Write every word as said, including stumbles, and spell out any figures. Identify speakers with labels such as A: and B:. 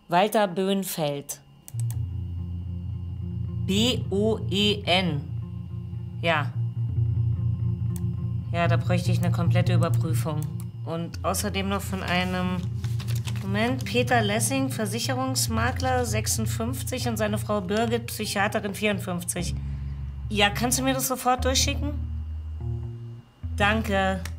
A: Walter Böhnfeld. B O E N. Ja. Ja, da bräuchte ich eine komplette Überprüfung. Und außerdem noch von einem... Moment, Peter Lessing, Versicherungsmakler, sechsundfünfzig, und seine Frau Birgit, Psychiaterin, vierundfünfzig. Ja, kannst du mir das sofort durchschicken? Danke.